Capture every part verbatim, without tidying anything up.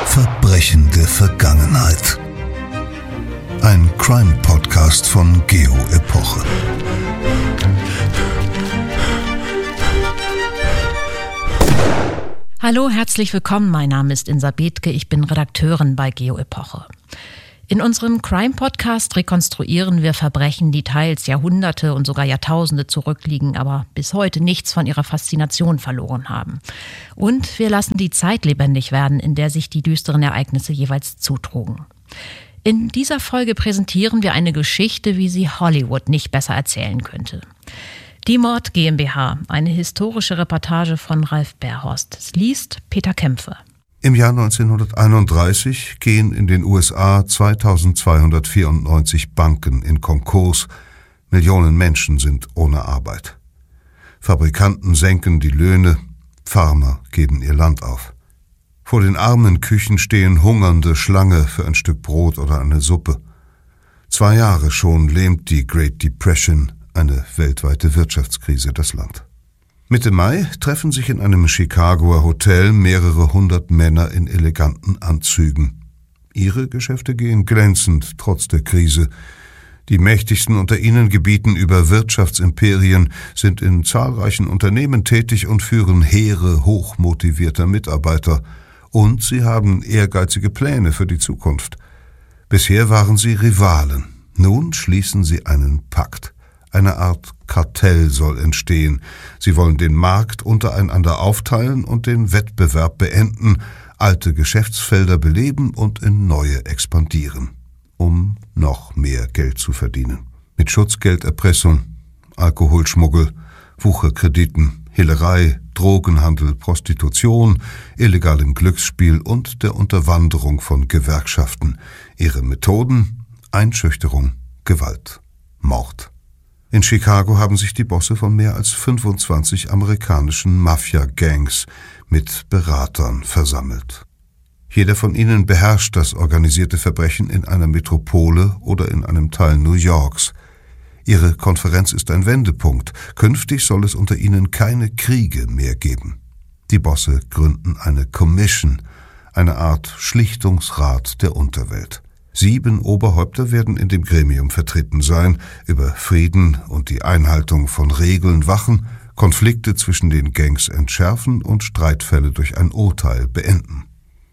Verbrechen der Vergangenheit. Ein Crime-Podcast von Geo Epoche. Hallo, herzlich willkommen. Mein Name ist Insa Bethke. Ich bin Redakteurin bei Geo Epoche. In unserem Crime-Podcast rekonstruieren wir Verbrechen, die teils Jahrhunderte und sogar Jahrtausende zurückliegen, aber bis heute nichts von ihrer Faszination verloren haben. Und wir lassen die Zeit lebendig werden, in der sich die düsteren Ereignisse jeweils zutrugen. In dieser Folge präsentieren wir eine Geschichte, wie sie Hollywood nicht besser erzählen könnte. Die Mord GmbH, eine historische Reportage von Ralf Berhorst. Es liest Peter Kämpfe. Im Jahr neunzehnhunderteinunddreißig gehen in den U S A zweitausendzweihundertvierundneunzig Banken in Konkurs. Millionen Menschen sind ohne Arbeit. Fabrikanten senken die Löhne, Farmer geben ihr Land auf. Vor den armen Küchen stehen Hungernde Schlange für ein Stück Brot oder eine Suppe. Zwei Jahre schon lähmt die Great Depression, eine weltweite Wirtschaftskrise, das Land. Mitte Mai treffen sich in einem Chicagoer Hotel mehrere hundert Männer in eleganten Anzügen. Ihre Geschäfte gehen glänzend, trotz der Krise. Die Mächtigsten unter ihnen gebieten über Wirtschaftsimperien, sind in zahlreichen Unternehmen tätig und führen Heere hochmotivierter Mitarbeiter. Und sie haben ehrgeizige Pläne für die Zukunft. Bisher waren sie Rivalen. Nun schließen sie einen Pakt. Eine Art Kartell soll entstehen. Sie wollen den Markt untereinander aufteilen und den Wettbewerb beenden, alte Geschäftsfelder beleben und in neue expandieren, um noch mehr Geld zu verdienen. Mit Schutzgelderpressung, Alkoholschmuggel, Wucherkrediten, Hehlerei, Drogenhandel, Prostitution, illegalem Glücksspiel und der Unterwanderung von Gewerkschaften. Ihre Methoden: Einschüchterung, Gewalt, Mord. In Chicago haben sich die Bosse von mehr als fünfundzwanzig amerikanischen Mafia-Gangs mit Beratern versammelt. Jeder von ihnen beherrscht das organisierte Verbrechen in einer Metropole oder in einem Teil New Yorks. Ihre Konferenz ist ein Wendepunkt. Künftig soll es unter ihnen keine Kriege mehr geben. Die Bosse gründen eine Commission, eine Art Schlichtungsrat der Unterwelt. Sieben Oberhäupter werden in dem Gremium vertreten sein, über Frieden und die Einhaltung von Regeln wachen, Konflikte zwischen den Gangs entschärfen und Streitfälle durch ein Urteil beenden.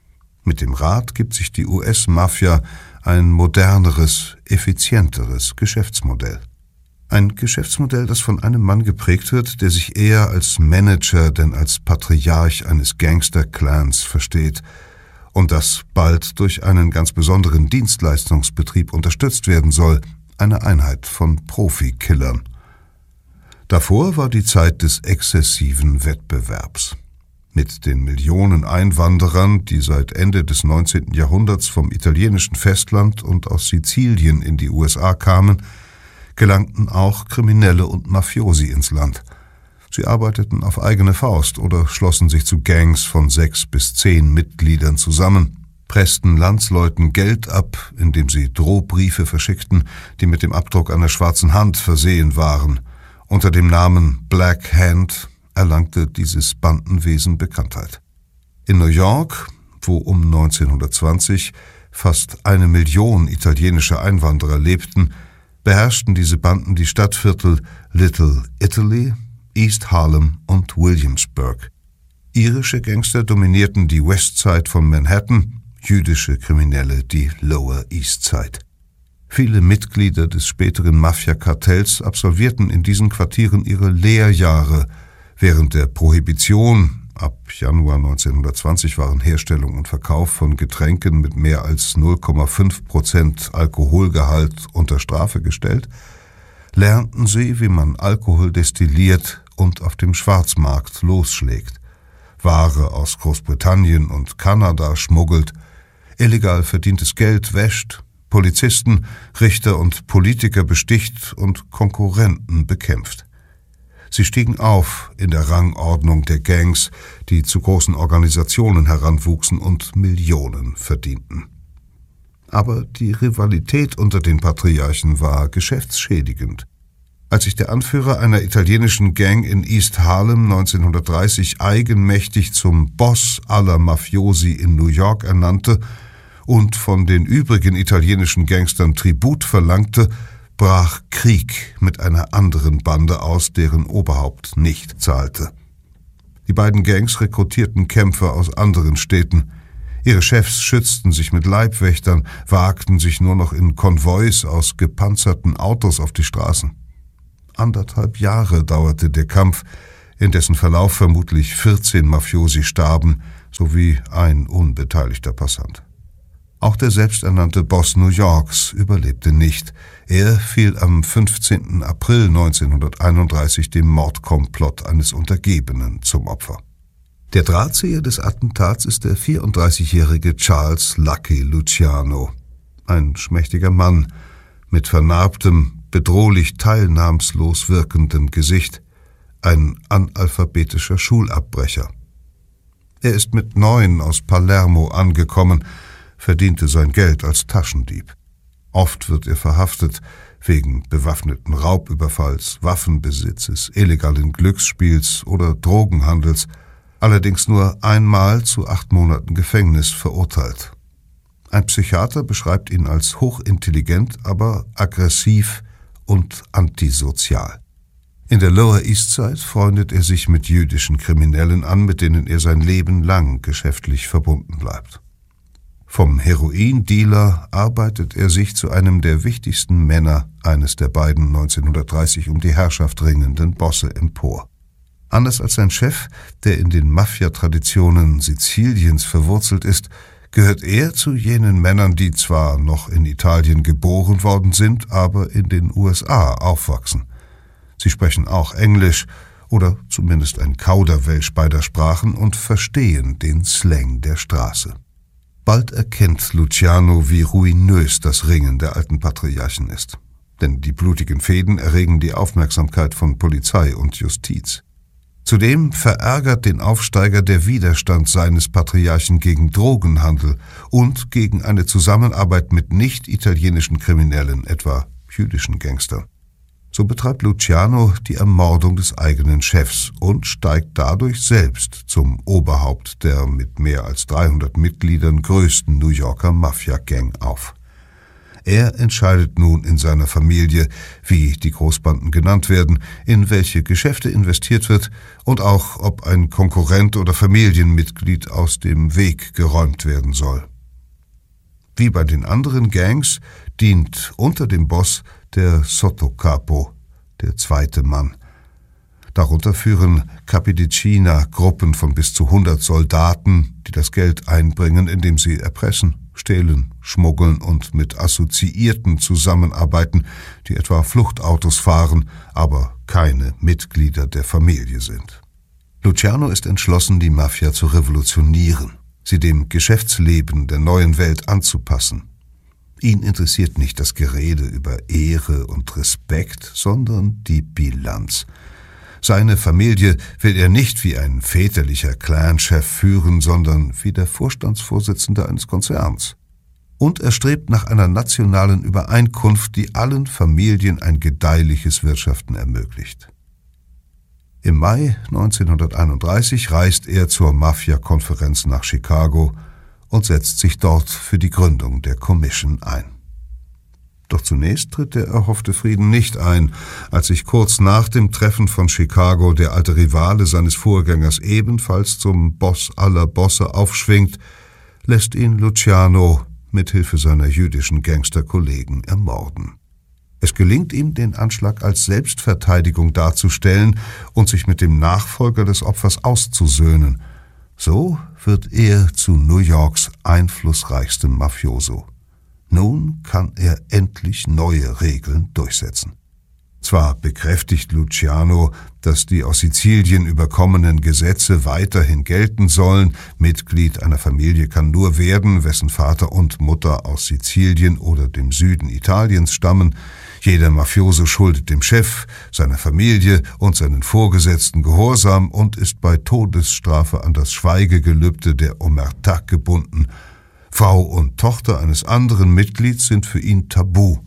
Mit dem Rat gibt sich die U S-Mafia ein moderneres, effizienteres Geschäftsmodell. Ein Geschäftsmodell, das von einem Mann geprägt wird, der sich eher als Manager denn als Patriarch eines Gangster-Clans versteht, und das bald durch einen ganz besonderen Dienstleistungsbetrieb unterstützt werden soll, eine Einheit von Profikillern. Davor war die Zeit des exzessiven Wettbewerbs. Mit den Millionen Einwanderern, die seit Ende des neunzehnten Jahrhunderts vom italienischen Festland und aus Sizilien in die U S A kamen, gelangten auch Kriminelle und Mafiosi ins Land. Sie arbeiteten auf eigene Faust oder schlossen sich zu Gangs von sechs bis zehn Mitgliedern zusammen, pressten Landsleuten Geld ab, indem sie Drohbriefe verschickten, die mit dem Abdruck einer schwarzen Hand versehen waren. Unter dem Namen Black Hand erlangte dieses Bandenwesen Bekanntheit. In New York, wo um neunzehnhundertzwanzig fast eine Million italienische Einwanderer lebten, beherrschten diese Banden die Stadtviertel Little Italy, East Harlem und Williamsburg. Irische Gangster dominierten die Westside von Manhattan, jüdische Kriminelle die Lower East Side. Viele Mitglieder des späteren Mafia-Kartells absolvierten in diesen Quartieren ihre Lehrjahre. Während der Prohibition, ab Januar neunzehnhundertzwanzig waren Herstellung und Verkauf von Getränken mit mehr als null Komma fünf Prozent Alkoholgehalt unter Strafe gestellt, lernten sie, wie man Alkohol destilliert und auf dem Schwarzmarkt losschlägt, Ware aus Großbritannien und Kanada schmuggelt, illegal verdientes Geld wäscht, Polizisten, Richter und Politiker besticht und Konkurrenten bekämpft. Sie stiegen auf in der Rangordnung der Gangs, die zu großen Organisationen heranwuchsen und Millionen verdienten. Aber die Rivalität unter den Patriarchen war geschäftsschädigend. Als sich der Anführer einer italienischen Gang in East Harlem neunzehnhundertdreißig eigenmächtig zum Boss aller Mafiosi in New York ernannte und von den übrigen italienischen Gangstern Tribut verlangte, brach Krieg mit einer anderen Bande aus, deren Oberhaupt nicht zahlte. Die beiden Gangs rekrutierten Kämpfer aus anderen Städten. Ihre Chefs schützten sich mit Leibwächtern, wagten sich nur noch in Konvois aus gepanzerten Autos auf die Straßen. Anderthalb Jahre dauerte der Kampf, in dessen Verlauf vermutlich vierzehn Mafiosi starben, sowie ein unbeteiligter Passant. Auch der selbsternannte Boss New Yorks überlebte nicht. Er fiel am fünfzehnten April neunzehnhunderteinunddreißig dem Mordkomplott eines Untergebenen zum Opfer. Der Drahtzieher des Attentats ist der vierunddreißigjährige Charles Lucky Luciano, ein schmächtiger Mann mit vernarbtem, bedrohlich teilnahmslos wirkendem Gesicht, ein analphabetischer Schulabbrecher. Er ist mit neun aus Palermo angekommen, verdiente sein Geld als Taschendieb. Oft wird er verhaftet wegen bewaffneten Raubüberfalls, Waffenbesitzes, illegalen Glücksspiels oder Drogenhandels, allerdings nur einmal zu acht Monaten Gefängnis verurteilt. Ein Psychiater beschreibt ihn als hochintelligent, aber aggressiv und antisozial. In der Lower East Side freundet er sich mit jüdischen Kriminellen an, mit denen er sein Leben lang geschäftlich verbunden bleibt. Vom Heroindealer arbeitet er sich zu einem der wichtigsten Männer eines der beiden neunzehnhundertdreißig um die Herrschaft ringenden Bosse empor. Anders als sein Chef, der in den Mafia-Traditionen Siziliens verwurzelt ist, gehört er zu jenen Männern, die zwar noch in Italien geboren worden sind, aber in den U S A aufwachsen. Sie sprechen auch Englisch oder zumindest ein Kauderwelsch beider Sprachen und verstehen den Slang der Straße. Bald erkennt Luciano, wie ruinös das Ringen der alten Patriarchen ist. Denn die blutigen Fehden erregen die Aufmerksamkeit von Polizei und Justiz. Zudem verärgert den Aufsteiger der Widerstand seines Patriarchen gegen Drogenhandel und gegen eine Zusammenarbeit mit nicht-italienischen Kriminellen, etwa jüdischen Gangstern. So betreibt Luciano die Ermordung des eigenen Chefs und steigt dadurch selbst zum Oberhaupt der mit mehr als dreihundert Mitgliedern größten New Yorker Mafia-Gang auf. Er entscheidet nun in seiner Familie, wie die Großbanden genannt werden, in welche Geschäfte investiert wird und auch, ob ein Konkurrent oder Familienmitglied aus dem Weg geräumt werden soll. Wie bei den anderen Gangs dient unter dem Boss der Sottocapo, der zweite Mann. Darunter führen Capidicina Gruppen von bis zu hundert Soldaten, die das Geld einbringen, indem sie erpressen, stehlen, schmuggeln und mit Assoziierten zusammenarbeiten, die etwa Fluchtautos fahren, aber keine Mitglieder der Familie sind. Luciano ist entschlossen, die Mafia zu revolutionieren, sie dem Geschäftsleben der neuen Welt anzupassen. Ihn interessiert nicht das Gerede über Ehre und Respekt, sondern die Bilanz. Seine Familie will er nicht wie ein väterlicher Clanchef führen, sondern wie der Vorstandsvorsitzende eines Konzerns. Und er strebt nach einer nationalen Übereinkunft, die allen Familien ein gedeihliches Wirtschaften ermöglicht. Im Mai neunzehnhunderteinunddreißig reist er zur Mafia-Konferenz nach Chicago und setzt sich dort für die Gründung der Commission ein. Doch zunächst tritt der erhoffte Frieden nicht ein, als sich kurz nach dem Treffen von Chicago der alte Rivale seines Vorgängers ebenfalls zum Boss aller Bosse aufschwingt, lässt ihn Luciano mit Hilfe seiner jüdischen Gangsterkollegen ermorden. Es gelingt ihm, den Anschlag als Selbstverteidigung darzustellen und sich mit dem Nachfolger des Opfers auszusöhnen. So wird er zu New Yorks einflussreichstem Mafioso. Nun kann er endlich neue Regeln durchsetzen. Zwar bekräftigt Luciano, dass die aus Sizilien überkommenen Gesetze weiterhin gelten sollen, Mitglied einer Familie kann nur werden, wessen Vater und Mutter aus Sizilien oder dem Süden Italiens stammen, jeder Mafioso schuldet dem Chef, seiner Familie und seinen Vorgesetzten Gehorsam und ist bei Todesstrafe an das Schweigegelübde der Omertà gebunden. Frau und Tochter eines anderen Mitglieds sind für ihn tabu.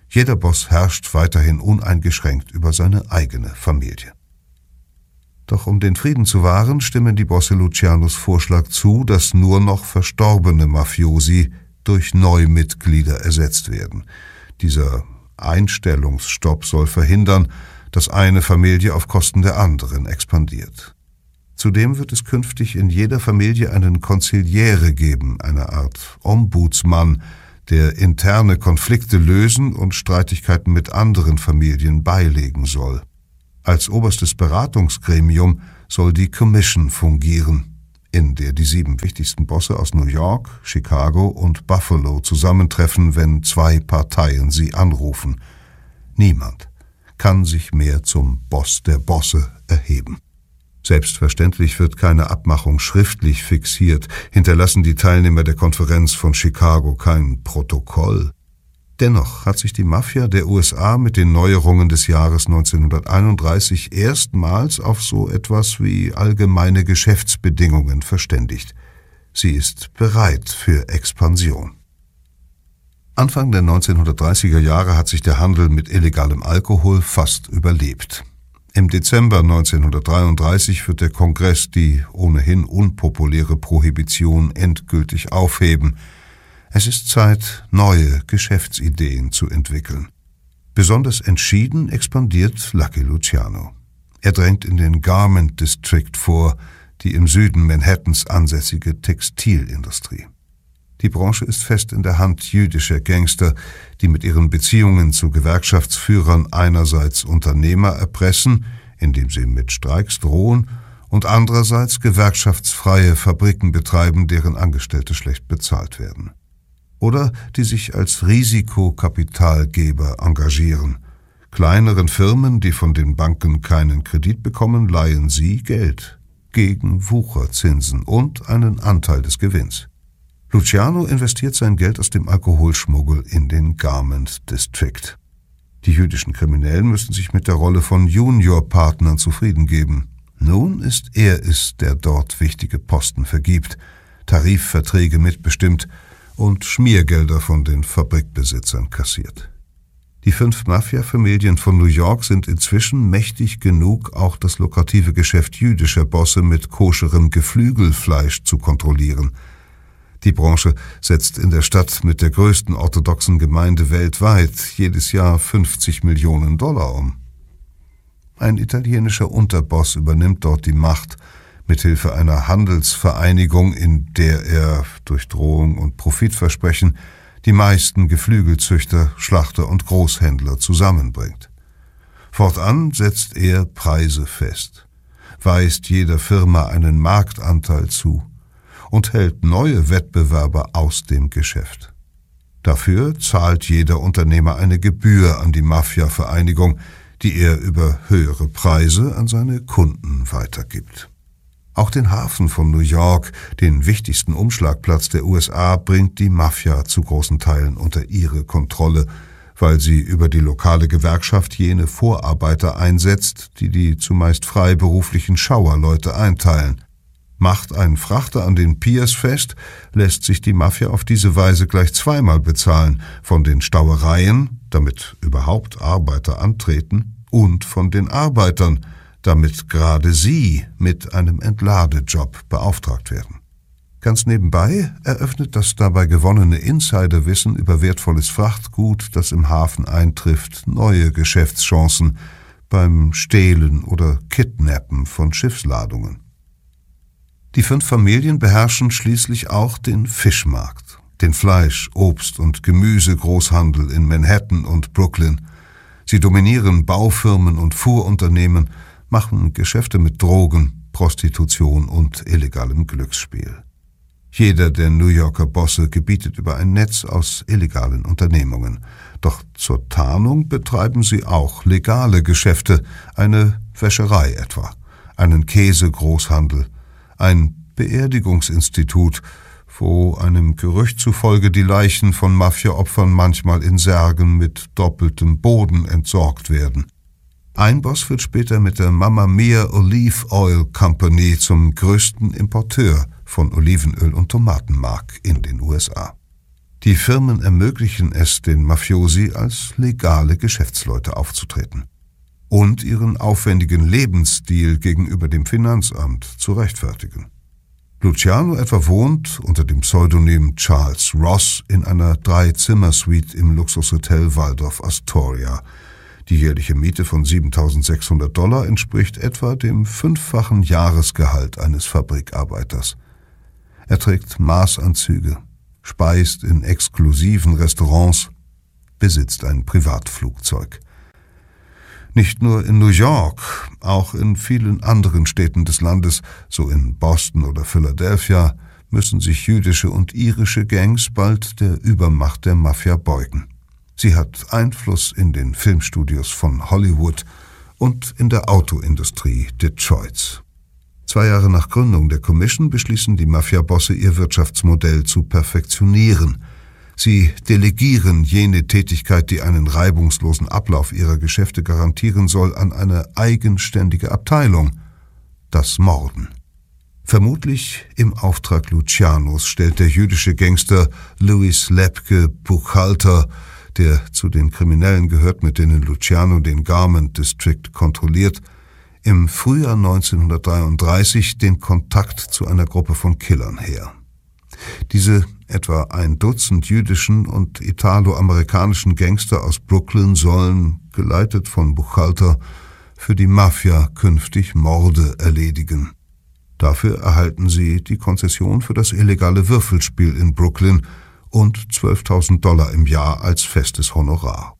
Jeder Boss herrscht weiterhin uneingeschränkt über seine eigene Familie. Doch um den Frieden zu wahren, stimmen die Bosse Lucianos Vorschlag zu, dass nur noch verstorbene Mafiosi durch Neumitglieder ersetzt werden. Dieser Einstellungsstopp soll verhindern, dass eine Familie auf Kosten der anderen expandiert. Zudem wird es künftig in jeder Familie einen Konziliere geben, eine Art Ombudsmann, der interne Konflikte lösen und Streitigkeiten mit anderen Familien beilegen soll. Als oberstes Beratungsgremium soll die Commission fungieren, in der die sieben wichtigsten Bosse aus New York, Chicago und Buffalo zusammentreffen, wenn zwei Parteien sie anrufen. Niemand kann sich mehr zum Boss der Bosse erheben. Selbstverständlich wird keine Abmachung schriftlich fixiert, hinterlassen die Teilnehmer der Konferenz von Chicago kein Protokoll. Dennoch hat sich die Mafia der U S A mit den Neuerungen des Jahres neunzehnhunderteinunddreißig erstmals auf so etwas wie allgemeine Geschäftsbedingungen verständigt. Sie ist bereit für Expansion. Anfang der neunzehnhundertdreißiger Jahre hat sich der Handel mit illegalem Alkohol fast überlebt. Im Dezember neunzehnhundertdreiunddreißig wird der Kongress die ohnehin unpopuläre Prohibition endgültig aufheben. Es ist Zeit, neue Geschäftsideen zu entwickeln. Besonders entschieden expandiert Lucky Luciano. Er drängt in den Garment District vor, die im Süden Manhattans ansässige Textilindustrie. Die Branche ist fest in der Hand jüdischer Gangster, die mit ihren Beziehungen zu Gewerkschaftsführern einerseits Unternehmer erpressen, indem sie mit Streiks drohen, und andererseits gewerkschaftsfreie Fabriken betreiben, deren Angestellte schlecht bezahlt werden. Oder die sich als Risikokapitalgeber engagieren. Kleineren Firmen, die von den Banken keinen Kredit bekommen, leihen sie Geld gegen Wucherzinsen und einen Anteil des Gewinns. Luciano investiert sein Geld aus dem Alkoholschmuggel in den Garment District. Die jüdischen Kriminellen müssen sich mit der Rolle von Juniorpartnern zufrieden geben. Nun ist er es, der dort wichtige Posten vergibt, Tarifverträge mitbestimmt und Schmiergelder von den Fabrikbesitzern kassiert. Die fünf Mafia-Familien von New York sind inzwischen mächtig genug, auch das lukrative Geschäft jüdischer Bosse mit koscherem Geflügelfleisch zu kontrollieren. Die Branche setzt in der Stadt mit der größten orthodoxen Gemeinde weltweit jedes Jahr fünfzig Millionen Dollar um. Ein italienischer Unterboss übernimmt dort die Macht, mithilfe einer Handelsvereinigung, in der er durch Drohung und Profitversprechen die meisten Geflügelzüchter, Schlachter und Großhändler zusammenbringt. Fortan setzt er Preise fest, weist jeder Firma einen Marktanteil zu und hält neue Wettbewerber aus dem Geschäft. Dafür zahlt jeder Unternehmer eine Gebühr an die Mafia-Vereinigung, die er über höhere Preise an seine Kunden weitergibt. Auch den Hafen von New York, den wichtigsten Umschlagplatz der U S A, bringt die Mafia zu großen Teilen unter ihre Kontrolle, weil sie über die lokale Gewerkschaft jene Vorarbeiter einsetzt, die die zumeist freiberuflichen Schauerleute einteilen. Macht ein Frachter an den Piers fest, lässt sich die Mafia auf diese Weise gleich zweimal bezahlen, von den Stauereien, damit überhaupt Arbeiter antreten, und von den Arbeitern, damit gerade sie mit einem Entladejob beauftragt werden. Ganz nebenbei eröffnet das dabei gewonnene Insiderwissen über wertvolles Frachtgut, das im Hafen eintrifft, neue Geschäftschancen beim Stehlen oder Kidnappen von Schiffsladungen. Die fünf Familien beherrschen schließlich auch den Fischmarkt, den Fleisch-, Obst- und Gemüsegroßhandel in Manhattan und Brooklyn. Sie dominieren Baufirmen und Fuhrunternehmen, machen Geschäfte mit Drogen, Prostitution und illegalem Glücksspiel. Jeder der New Yorker Bosse gebietet über ein Netz aus illegalen Unternehmungen. Doch zur Tarnung betreiben sie auch legale Geschäfte, eine Wäscherei etwa, einen Käsegroßhandel, ein Beerdigungsinstitut, wo einem Gerücht zufolge die Leichen von Mafia-Opfern manchmal in Särgen mit doppeltem Boden entsorgt werden. Ein Boss wird später mit der Mamma Mia Olive Oil Company zum größten Importeur von Olivenöl und Tomatenmark in den U S A. Die Firmen ermöglichen es den Mafiosi, als legale Geschäftsleute aufzutreten und ihren aufwendigen Lebensstil gegenüber dem Finanzamt zu rechtfertigen. Luciano etwa wohnt unter dem Pseudonym Charles Ross in einer Drei-Zimmer-Suite im Luxushotel Waldorf Astoria. Die jährliche Miete von siebentausendsechshundert Dollar entspricht etwa dem fünffachen Jahresgehalt eines Fabrikarbeiters. Er trägt Maßanzüge, speist in exklusiven Restaurants, besitzt ein Privatflugzeug. Nicht nur in New York, auch in vielen anderen Städten des Landes, so in Boston oder Philadelphia, müssen sich jüdische und irische Gangs bald der Übermacht der Mafia beugen. Sie hat Einfluss in den Filmstudios von Hollywood und in der Autoindustrie Detroits. Zwei Jahre nach Gründung der Commission beschließen die Mafia-Bosse, ihr Wirtschaftsmodell zu perfektionieren. Sie delegieren jene Tätigkeit, die einen reibungslosen Ablauf ihrer Geschäfte garantieren soll, an eine eigenständige Abteilung: das Morden. Vermutlich im Auftrag Lucianos stellt der jüdische Gangster Louis Lepke Buchhalter, der zu den Kriminellen gehört, mit denen Luciano den Garment District kontrolliert, im Frühjahr neunzehnhundertdreiunddreißig den Kontakt zu einer Gruppe von Killern her. Diese etwa ein Dutzend jüdischen und italo-amerikanischen Gangster aus Brooklyn sollen, geleitet von Buchhalter, für die Mafia künftig Morde erledigen. Dafür erhalten sie die Konzession für das illegale Würfelspiel in Brooklyn und zwölftausend Dollar im Jahr als festes Honorar.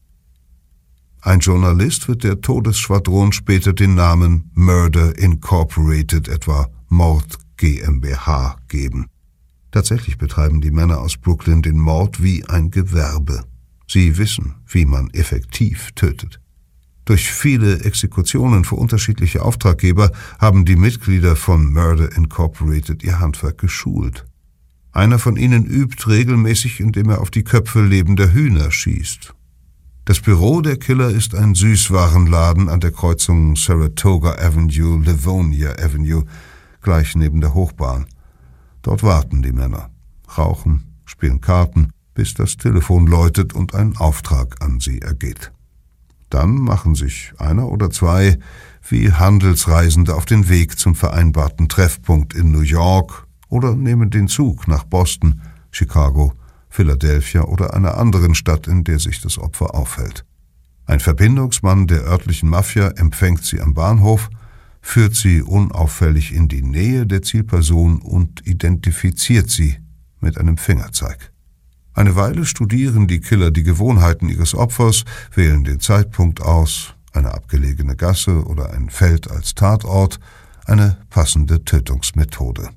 Ein Journalist wird der Todesschwadron später den Namen Murder Incorporated, etwa Mord GmbH, geben. Tatsächlich betreiben die Männer aus Brooklyn den Mord wie ein Gewerbe. Sie wissen, wie man effektiv tötet. Durch viele Exekutionen für unterschiedliche Auftraggeber haben die Mitglieder von Murder Incorporated ihr Handwerk geschult. Einer von ihnen übt regelmäßig, indem er auf die Köpfe lebender Hühner schießt. Das Büro der Killer ist ein Süßwarenladen an der Kreuzung Saratoga Avenue, Livonia Avenue, gleich neben der Hochbahn. Dort warten die Männer, rauchen, spielen Karten, bis das Telefon läutet und ein Auftrag an sie ergeht. Dann machen sich einer oder zwei wie Handelsreisende auf den Weg zum vereinbarten Treffpunkt in New York oder nehmen den Zug nach Boston, Chicago, Philadelphia oder einer anderen Stadt, in der sich das Opfer aufhält. Ein Verbindungsmann der örtlichen Mafia empfängt sie am Bahnhof, führt sie unauffällig in die Nähe der Zielperson und identifiziert sie mit einem Fingerzeig. Eine Weile studieren die Killer die Gewohnheiten ihres Opfers, wählen den Zeitpunkt aus, eine abgelegene Gasse oder ein Feld als Tatort, eine passende Tötungsmethode.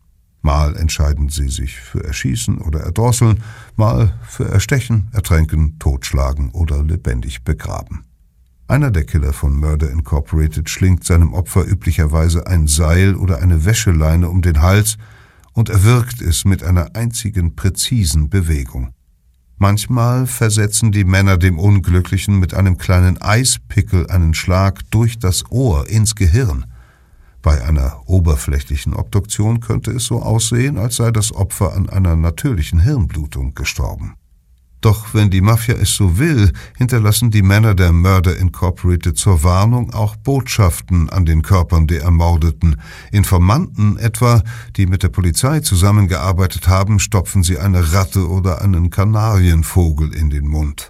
Mal entscheiden sie sich für Erschießen oder Erdrosseln, mal für Erstechen, Ertränken, Totschlagen oder lebendig begraben. Einer der Killer von Murder Incorporated schlingt seinem Opfer üblicherweise ein Seil oder eine Wäscheleine um den Hals und erwürgt es mit einer einzigen präzisen Bewegung. Manchmal versetzen die Männer dem Unglücklichen mit einem kleinen Eispickel einen Schlag durch das Ohr ins Gehirn. Bei einer oberflächlichen Obduktion könnte es so aussehen, als sei das Opfer an einer natürlichen Hirnblutung gestorben. Doch wenn die Mafia es so will, hinterlassen die Männer der Murder Incorporated zur Warnung auch Botschaften an den Körpern der Ermordeten. Informanten etwa, die mit der Polizei zusammengearbeitet haben, stopfen sie eine Ratte oder einen Kanarienvogel in den Mund.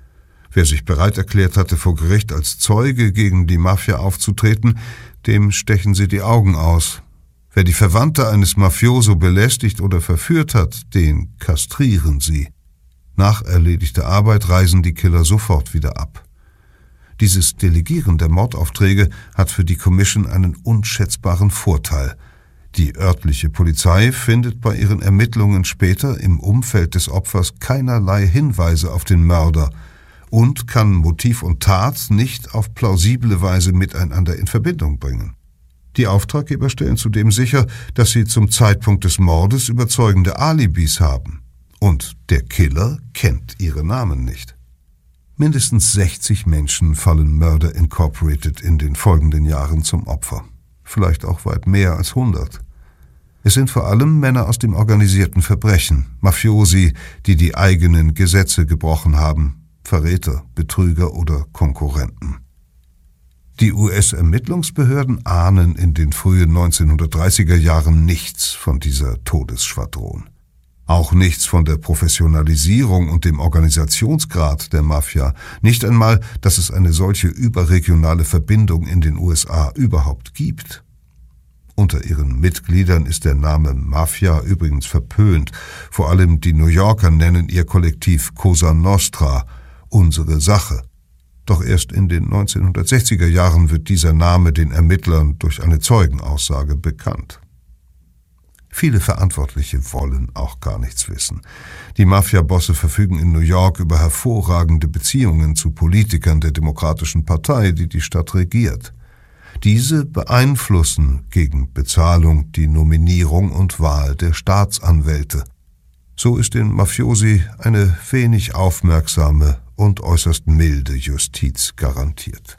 Wer sich bereit erklärt hatte, vor Gericht als Zeuge gegen die Mafia aufzutreten, dem stechen sie die Augen aus. Wer die Verwandte eines Mafioso belästigt oder verführt hat, den kastrieren sie. Nach erledigter Arbeit reisen die Killer sofort wieder ab. Dieses Delegieren der Mordaufträge hat für die Commission einen unschätzbaren Vorteil. Die örtliche Polizei findet bei ihren Ermittlungen später im Umfeld des Opfers keinerlei Hinweise auf den Mörder und kann Motiv und Tat nicht auf plausible Weise miteinander in Verbindung bringen. Die Auftraggeber stellen zudem sicher, dass sie zum Zeitpunkt des Mordes überzeugende Alibis haben. Und der Killer kennt ihre Namen nicht. Mindestens sechzig Menschen fallen Murder Incorporated in den folgenden Jahren zum Opfer. Vielleicht auch weit mehr als hundert. Es sind vor allem Männer aus dem organisierten Verbrechen, Mafiosi, die die eigenen Gesetze gebrochen haben, Verräter, Betrüger oder Konkurrenten. Die U S-Ermittlungsbehörden ahnen in den frühen neunzehnhundertdreißiger Jahren nichts von dieser Todesschwadron. Auch nichts von der Professionalisierung und dem Organisationsgrad der Mafia, nicht einmal, dass es eine solche überregionale Verbindung in den U S A überhaupt gibt. Unter ihren Mitgliedern ist der Name Mafia übrigens verpönt. Vor allem die New Yorker nennen ihr Kollektiv Cosa Nostra, unsere Sache. Doch erst in den neunzehnhundertsechziger Jahren wird dieser Name den Ermittlern durch eine Zeugenaussage bekannt. Viele Verantwortliche wollen auch gar nichts wissen. Die Mafia-Bosse verfügen in New York über hervorragende Beziehungen zu Politikern der Demokratischen Partei, die die Stadt regiert. Diese beeinflussen gegen Bezahlung die Nominierung und Wahl der Staatsanwälte. So ist den Mafiosi eine wenig aufmerksame und äußerst milde Justiz garantiert.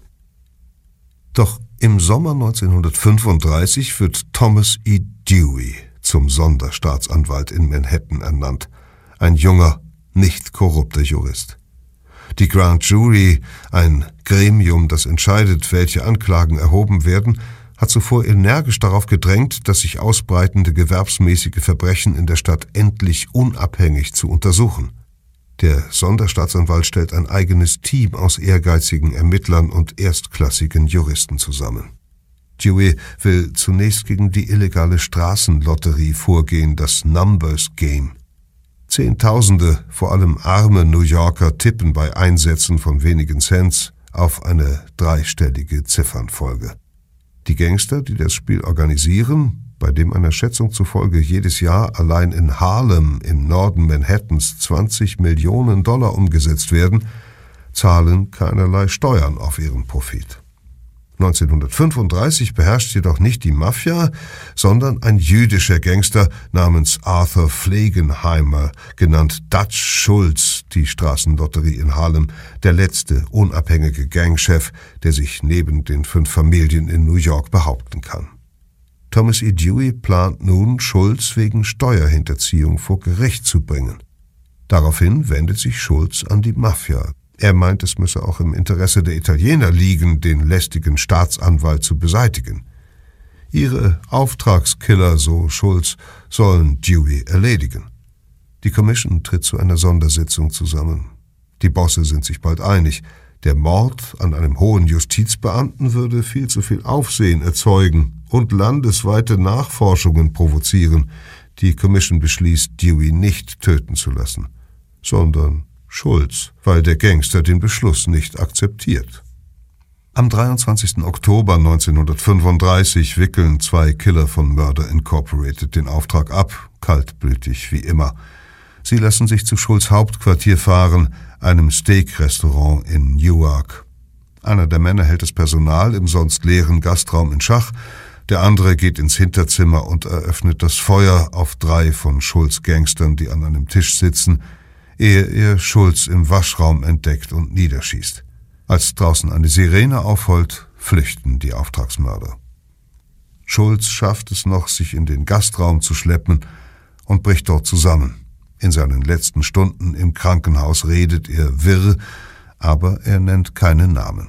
Doch im Sommer neunzehnhundertfünfunddreißig wird Thomas E. Dewey zum Sonderstaatsanwalt in Manhattan ernannt, ein junger, nicht korrupter Jurist. Die Grand Jury, ein Gremium, das entscheidet, welche Anklagen erhoben werden, hat zuvor energisch darauf gedrängt, dass sich ausbreitende gewerbsmäßige Verbrechen in der Stadt endlich unabhängig zu untersuchen. Der Sonderstaatsanwalt stellt ein eigenes Team aus ehrgeizigen Ermittlern und erstklassigen Juristen zusammen. Dewey will zunächst gegen die illegale Straßenlotterie vorgehen, das Numbers Game. Zehntausende, vor allem arme New Yorker, tippen bei Einsätzen von wenigen Cents auf eine dreistellige Ziffernfolge. Die Gangster, die das Spiel organisieren, bei dem einer Schätzung zufolge jedes Jahr allein in Harlem im Norden Manhattans zwanzig Millionen Dollar umgesetzt werden, zahlen keinerlei Steuern auf ihren Profit. neunzehnhundertfünfunddreißig beherrscht jedoch nicht die Mafia, sondern ein jüdischer Gangster namens Arthur Flegenheimer, genannt Dutch Schultz, die Straßenlotterie in Harlem, der letzte unabhängige Gangchef, der sich neben den fünf Familien in New York behaupten kann. Thomas E. Dewey plant nun, Schultz wegen Steuerhinterziehung vor Gericht zu bringen. Daraufhin wendet sich Schultz an die Mafia. Er meint, es müsse auch im Interesse der Italiener liegen, den lästigen Staatsanwalt zu beseitigen. Ihre Auftragskiller, so Schultz, sollen Dewey erledigen. Die Commission tritt zu einer Sondersitzung zusammen. Die Bosse sind sich bald einig. Der Mord an einem hohen Justizbeamten würde viel zu viel Aufsehen erzeugen und landesweite Nachforschungen provozieren. Die Commission beschließt, Dewey nicht töten zu lassen, sondern Schultz, weil der Gangster den Beschluss nicht akzeptiert. Am dreiundzwanzigsten Oktober neunzehnhundertfünfunddreißig wickeln zwei Killer von Murder Incorporated den Auftrag ab, kaltblütig wie immer. Sie lassen sich zu Schultz' Hauptquartier fahren, einem Steak-Restaurant in Newark. Einer der Männer hält das Personal im sonst leeren Gastraum in Schach, der andere geht ins Hinterzimmer und eröffnet das Feuer auf drei von Schultz' Gangstern, die an einem Tisch sitzen, ehe er Schultz im Waschraum entdeckt und niederschießt. Als draußen eine Sirene aufheult, flüchten die Auftragsmörder. Schultz schafft es noch, sich in den Gastraum zu schleppen und bricht dort zusammen. In seinen letzten Stunden im Krankenhaus redet er wirr, aber er nennt keine Namen.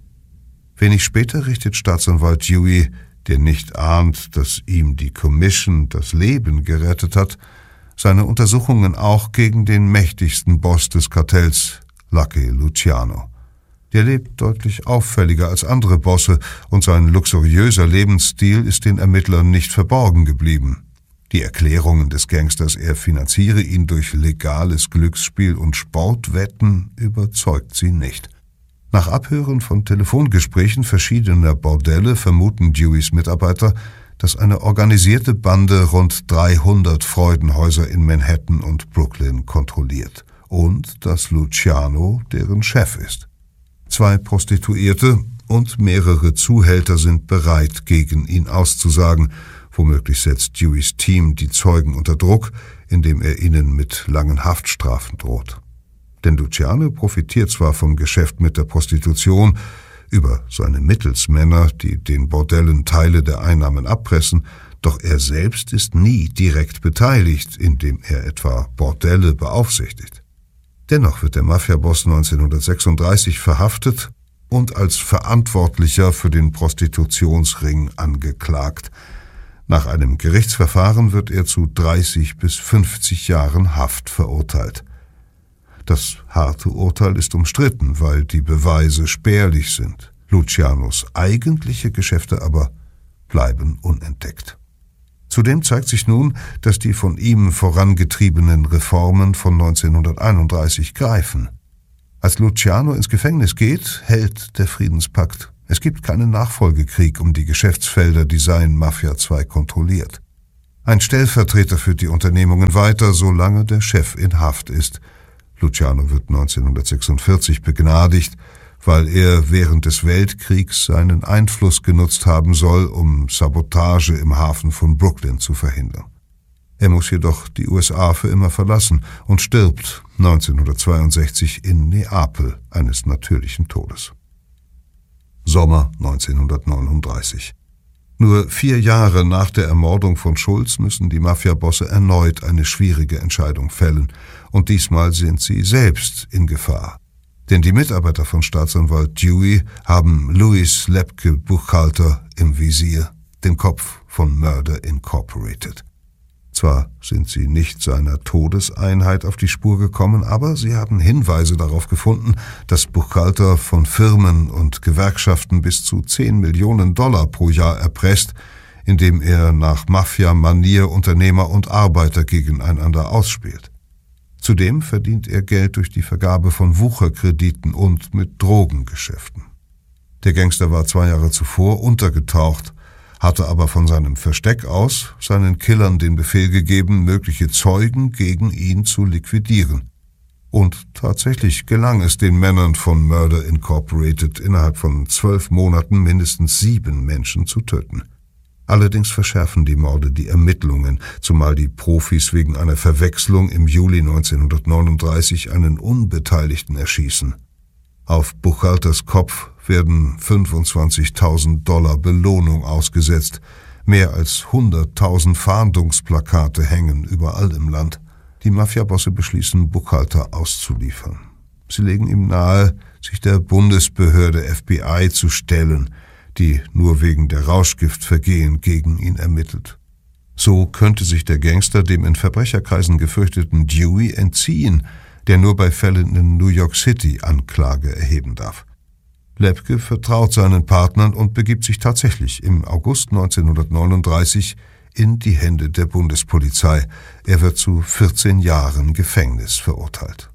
Wenig später richtet Staatsanwalt Dewey, der nicht ahnt, dass ihm die Commission das Leben gerettet hat, seine Untersuchungen auch gegen den mächtigsten Boss des Kartells, Lucky Luciano. Der lebt deutlich auffälliger als andere Bosse und sein luxuriöser Lebensstil ist den Ermittlern nicht verborgen geblieben. Die Erklärungen des Gangsters, er finanziere ihn durch legales Glücksspiel und Sportwetten, überzeugt sie nicht. Nach Abhören von Telefongesprächen verschiedener Bordelle vermuten Deweys Mitarbeiter, dass eine organisierte Bande rund dreihundert Freudenhäuser in Manhattan und Brooklyn kontrolliert und dass Luciano deren Chef ist. Zwei Prostituierte und mehrere Zuhälter sind bereit, gegen ihn auszusagen. Womöglich setzt Deweys Team die Zeugen unter Druck, indem er ihnen mit langen Haftstrafen droht. Denn Luciano profitiert zwar vom Geschäft mit der Prostitution, über seine Mittelsmänner, die den Bordellen Teile der Einnahmen abpressen, Doch er selbst ist nie direkt beteiligt, indem er etwa Bordelle beaufsichtigt. Dennoch wird der Mafiaboss neunzehnhundertsechsunddreißig verhaftet und als Verantwortlicher für den Prostitutionsring angeklagt. Nach einem Gerichtsverfahren wird er zu dreißig bis fünfzig Jahren Haft verurteilt. Das harte Urteil ist umstritten, weil die Beweise spärlich sind. Lucianos eigentliche Geschäfte aber bleiben unentdeckt. Zudem zeigt sich nun, dass die von ihm vorangetriebenen Reformen von neunzehnhunderteinunddreißig greifen. Als Luciano ins Gefängnis geht, hält der Friedenspakt. Es gibt keinen Nachfolgekrieg um die Geschäftsfelder, die sein Mafia zwei kontrolliert. Ein Stellvertreter führt die Unternehmungen weiter, solange der Chef in Haft ist. Luciano wird neunzehnhundertsechsundvierzig begnadigt, weil er während des Weltkriegs seinen Einfluss genutzt haben soll, um Sabotage im Hafen von Brooklyn zu verhindern. Er muss jedoch die U S A für immer verlassen und stirbt neunzehnhundertzweiundsechzig in Neapel eines natürlichen Todes. Sommer neunzehnhundertneununddreißig. Nur vier Jahre nach der Ermordung von Schulz müssen die Mafiabosse erneut eine schwierige Entscheidung fällen, und diesmal sind sie selbst in Gefahr. Denn die Mitarbeiter von Staatsanwalt Dewey haben Louis Lepke, Buchhalter, im Visier, den Kopf von Murder Incorporated. Zwar sind sie nicht seiner Todeseinheit auf die Spur gekommen, aber sie haben Hinweise darauf gefunden, dass Buchhalter von Firmen und Gewerkschaften bis zu zehn Millionen Dollar pro Jahr erpresst, indem er nach Mafia-Manier Unternehmer und Arbeiter gegeneinander ausspielt. Zudem verdient er Geld durch die Vergabe von Wucherkrediten und mit Drogengeschäften. Der Gangster war zwei Jahre zuvor untergetaucht, hatte aber von seinem Versteck aus seinen Killern den Befehl gegeben, mögliche Zeugen gegen ihn zu liquidieren. Und tatsächlich gelang es den Männern von Murder Incorporated innerhalb von zwölf Monaten mindestens sieben Menschen zu töten. Allerdings verschärfen die Morde die Ermittlungen, zumal die Profis wegen einer Verwechslung im Juli neunzehnhundertneununddreißig einen Unbeteiligten erschießen. Auf Buchhalters Kopf werden fünfundzwanzigtausend Dollar Belohnung ausgesetzt. Mehr als hunderttausend Fahndungsplakate hängen überall im Land. Die Mafiabosse beschließen, Buchhalter auszuliefern. Sie legen ihm nahe, sich der Bundesbehörde F B I zu stellen, die nur wegen der Rauschgiftvergehen gegen ihn ermittelt. So könnte sich der Gangster dem in Verbrecherkreisen gefürchteten Dewey entziehen, der nur bei Fällen in New York City Anklage erheben darf. Lepke vertraut seinen Partnern und begibt sich tatsächlich im August neunzehnhundertneununddreißig in die Hände der Bundespolizei. Er wird zu vierzehn Jahren Gefängnis verurteilt.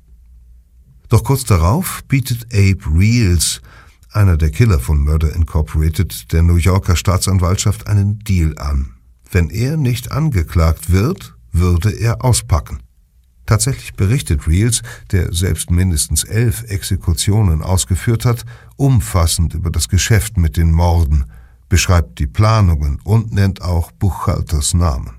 Doch kurz darauf bietet Abe Reels, einer der Killer von Murder Incorporated, der New Yorker Staatsanwaltschaft einen Deal an. Wenn er nicht angeklagt wird, würde er auspacken. Tatsächlich berichtet Reels, der selbst mindestens elf Exekutionen ausgeführt hat, umfassend über das Geschäft mit den Morden, beschreibt die Planungen und nennt auch Buchhalters Namen.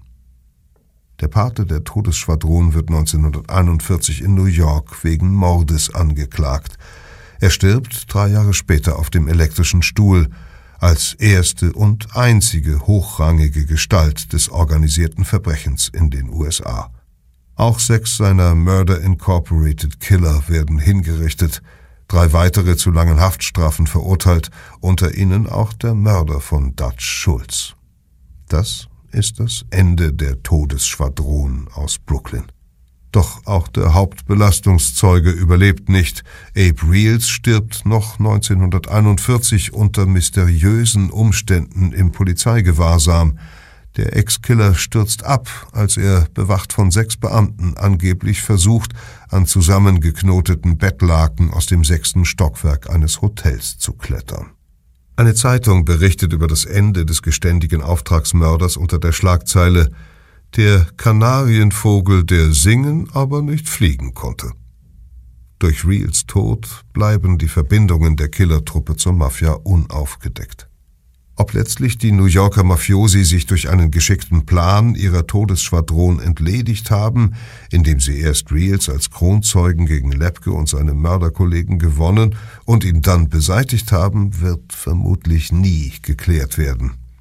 Der Pate der Todesschwadron wird neunzehnhunderteinundvierzig in New York wegen Mordes angeklagt. Er stirbt drei Jahre später auf dem elektrischen Stuhl, als erste und einzige hochrangige Gestalt des organisierten Verbrechens in den U S A. Auch sechs seiner Murder Incorporated Killer werden hingerichtet, drei weitere zu langen Haftstrafen verurteilt, unter ihnen auch der Mörder von Dutch Schulz. Das ist das Ende der Todesschwadron aus Brooklyn. Doch auch der Hauptbelastungszeuge überlebt nicht. Abe Reels stirbt noch neunzehnhunderteinundvierzig unter mysteriösen Umständen im Polizeigewahrsam. Der Ex-Killer stürzt ab, als er, bewacht von sechs Beamten, angeblich versucht, an zusammengeknoteten Bettlaken aus dem sechsten Stockwerk eines Hotels zu klettern. Eine Zeitung berichtet über das Ende des geständigen Auftragsmörders unter der Schlagzeile »Der Kanarienvogel, der singen, aber nicht fliegen konnte«. Durch Reels Tod bleiben die Verbindungen der Killertruppe zur Mafia unaufgedeckt. Ob letztlich die New Yorker Mafiosi sich durch einen geschickten Plan ihrer Todesschwadron entledigt haben, indem sie erst Reels als Kronzeugen gegen Lepke und seine Mörderkollegen gewonnen und ihn dann beseitigt haben, wird vermutlich nie geklärt werden.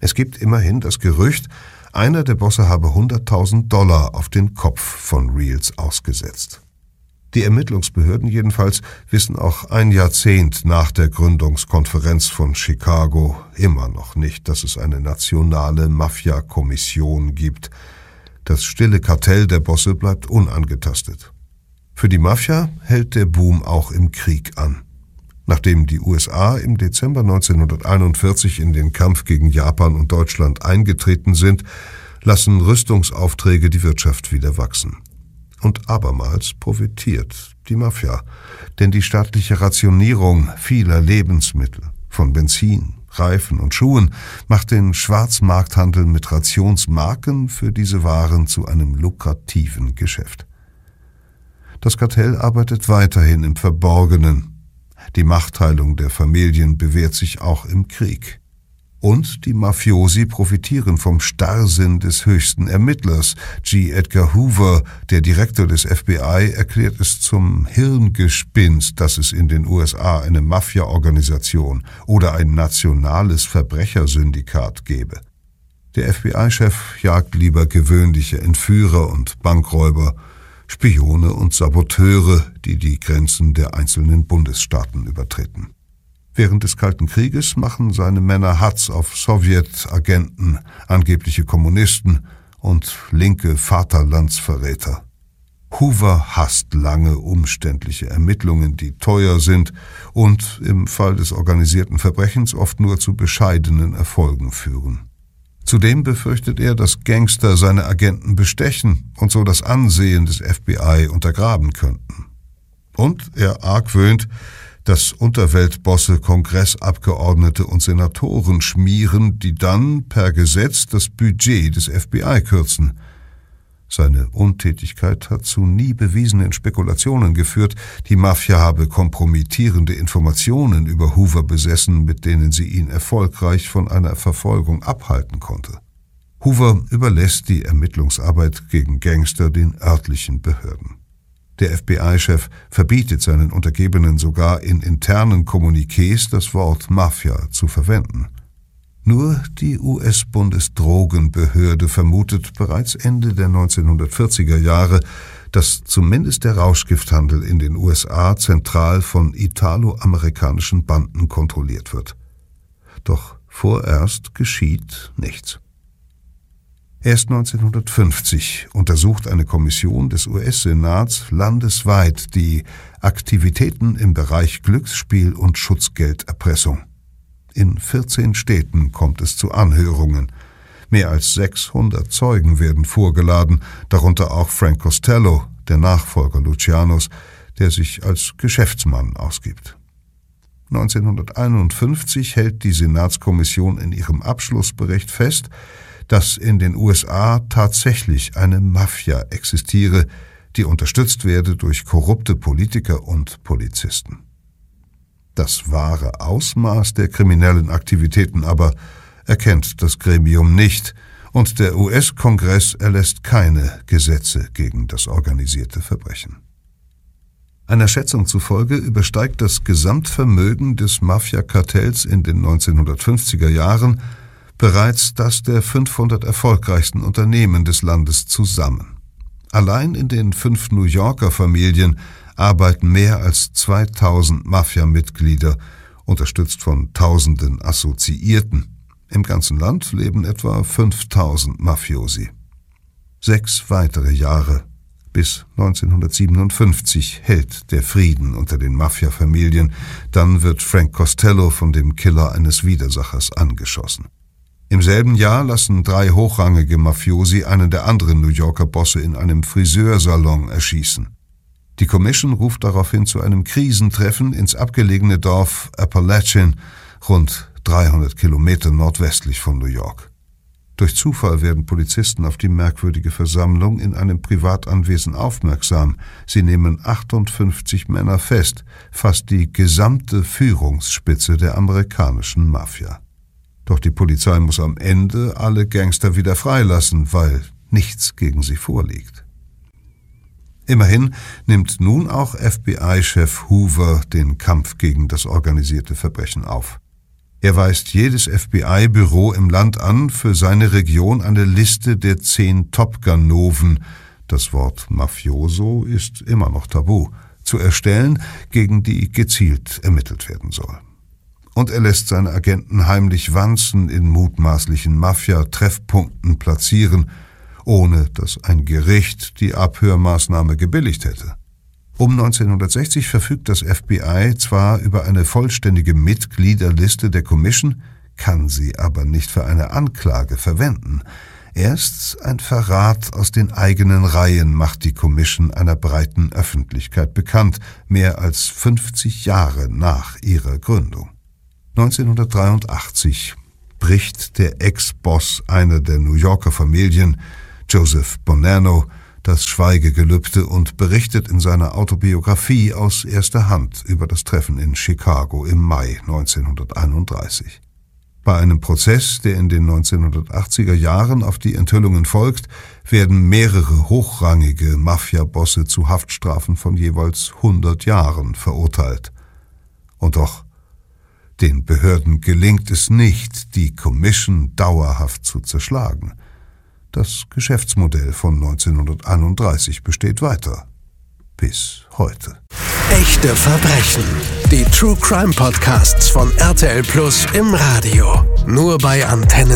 Es gibt immerhin das Gerücht, einer der Bosse habe hunderttausend Dollar auf den Kopf von Reals ausgesetzt. Die Ermittlungsbehörden jedenfalls wissen auch ein Jahrzehnt nach der Gründungskonferenz von Chicago immer noch nicht, dass es eine nationale Mafia-Kommission gibt. Das stille Kartell der Bosse bleibt unangetastet. Für die Mafia hält der Boom auch im Krieg an. Nachdem die U S A im Dezember neunzehnhunderteinundvierzig in den Kampf gegen Japan und Deutschland eingetreten sind, lassen Rüstungsaufträge die Wirtschaft wieder wachsen. Und abermals profitiert die Mafia, denn die staatliche Rationierung vieler Lebensmittel, von Benzin, Reifen und Schuhen, macht den Schwarzmarkthandel mit Rationsmarken für diese Waren zu einem lukrativen Geschäft. Das Kartell arbeitet weiterhin im Verborgenen. Die Machtteilung der Familien bewährt sich auch im Krieg. Und die Mafiosi profitieren vom Starrsinn des höchsten Ermittlers. G. Edgar Hoover, der Direktor des F B I, erklärt es zum Hirngespinst, dass es in den U S A eine Mafia-Organisation oder ein nationales Verbrechersyndikat gebe. Der F B I-Chef jagt lieber gewöhnliche Entführer und Bankräuber, Spione und Saboteure, die die Grenzen der einzelnen Bundesstaaten übertreten. Während des Kalten Krieges machen seine Männer Hatz auf Sowjetagenten, angebliche Kommunisten und linke Vaterlandsverräter. Hoover hasst lange, umständliche Ermittlungen, die teuer sind und im Fall des organisierten Verbrechens oft nur zu bescheidenen Erfolgen führen. Zudem befürchtet er, dass Gangster seine Agenten bestechen und so das Ansehen des F B I untergraben könnten. Und er argwöhnt, dass Unterweltbosse Kongressabgeordnete und Senatoren schmieren, die dann per Gesetz das Budget des F B I kürzen. Seine Untätigkeit hat zu nie bewiesenen Spekulationen geführt, die Mafia habe kompromittierende Informationen über Hoover besessen, mit denen sie ihn erfolgreich von einer Verfolgung abhalten konnte. Hoover überlässt die Ermittlungsarbeit gegen Gangster den örtlichen Behörden. Der F B I-Chef verbietet seinen Untergebenen sogar in internen Kommuniqués das Wort Mafia zu verwenden. Nur die U S-Bundesdrogenbehörde vermutet bereits Ende der neunzehnhundertvierziger Jahre, dass zumindest der Rauschgifthandel in den U S A zentral von italo-amerikanischen Banden kontrolliert wird. Doch vorerst geschieht nichts. Erst neunzehnhundertfünfzig untersucht eine Kommission des U S-Senats landesweit die Aktivitäten im Bereich Glücksspiel und Schutzgelderpressung. In vierzehn Städten kommt es zu Anhörungen. Mehr als sechshundert Zeugen werden vorgeladen, darunter auch Frank Costello, der Nachfolger Lucianos, der sich als Geschäftsmann ausgibt. neunzehnhunderteinundfünfzig hält die Senatskommission in ihrem Abschlussbericht fest, dass in den U S A tatsächlich eine Mafia existiere, die unterstützt werde durch korrupte Politiker und Polizisten. Das wahre Ausmaß der kriminellen Aktivitäten aber erkennt das Gremium nicht und der U S-Kongress erlässt keine Gesetze gegen das organisierte Verbrechen. Einer Schätzung zufolge übersteigt das Gesamtvermögen des Mafia-Kartells in den neunzehnhundertfünfziger Jahren bereits das der fünfhundert erfolgreichsten Unternehmen des Landes zusammen. Allein in den fünf New Yorker Familien arbeiten mehr als zweitausend Mafia-Mitglieder, unterstützt von tausenden Assoziierten. Im ganzen Land leben etwa fünftausend Mafiosi. Sechs weitere Jahre bis neunzehnhundertsiebenundfünfzig hält der Frieden unter den Mafia-Familien. Dann wird Frank Costello von dem Killer eines Widersachers angeschossen. Im selben Jahr lassen drei hochrangige Mafiosi einen der anderen New Yorker Bosse in einem Friseursalon erschießen. Die Commission ruft daraufhin zu einem Krisentreffen ins abgelegene Dorf Appalachian, rund dreihundert Kilometer nordwestlich von New York. Durch Zufall werden Polizisten auf die merkwürdige Versammlung in einem Privatanwesen aufmerksam. Sie nehmen achtundfünfzig Männer fest, fast die gesamte Führungsspitze der amerikanischen Mafia. Doch die Polizei muss am Ende alle Gangster wieder freilassen, weil nichts gegen sie vorliegt. Immerhin nimmt nun auch F B I-Chef Hoover den Kampf gegen das organisierte Verbrechen auf. Er weist jedes F B I-Büro im Land an, für seine Region eine Liste der zehn Top-Ganoven, das Wort Mafioso ist immer noch tabu, zu erstellen, gegen die gezielt ermittelt werden soll. Und er lässt seine Agenten heimlich Wanzen in mutmaßlichen Mafia-Treffpunkten platzieren, ohne dass ein Gericht die Abhörmaßnahme gebilligt hätte. Um neunzehnhundertsechzig verfügt das F B I zwar über eine vollständige Mitgliederliste der Commission, kann sie aber nicht für eine Anklage verwenden. Erst ein Verrat aus den eigenen Reihen macht die Commission einer breiten Öffentlichkeit bekannt, mehr als fünfzig Jahre nach ihrer Gründung. neunzehnhundertdreiundachtzig bricht der Ex-Boss einer der New Yorker Familien, Joseph Bonanno, das Schweigegelübde und berichtet in seiner Autobiografie aus erster Hand über das Treffen in Chicago im Mai neunzehnhunderteinunddreißig. Bei einem Prozess, der in den neunzehnhundertachtziger Jahren auf die Enthüllungen folgt, werden mehrere hochrangige Mafia-Bosse zu Haftstrafen von jeweils hundert Jahren verurteilt. Und doch, den Behörden gelingt es nicht, die Commission dauerhaft zu zerschlagen. Das Geschäftsmodell von neunzehnhunderteinunddreißig besteht weiter. Bis heute. Echte Verbrechen. Die True Crime Podcasts von R T L Plus im Radio. Nur bei Antenne.